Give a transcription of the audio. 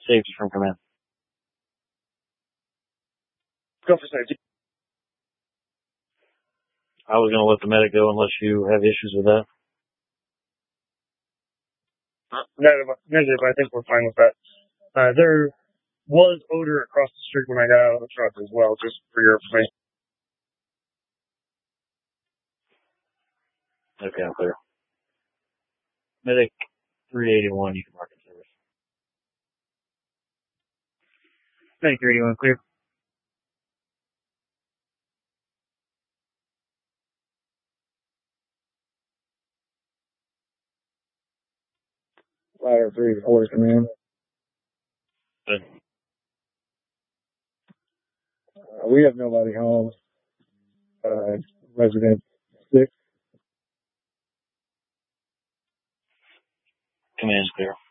Safety from command. Go for safety. I was going to let the medic go unless you have issues with that. Negative, I think we're fine with that. There was odor across the street when I got out of the truck as well, just for your information. Okay, I'm clear. Medic 381, you can mark in service. Medic 381, clear. Ladder 3-4 command. Good. We have nobody home. Resident 6. Command's clear.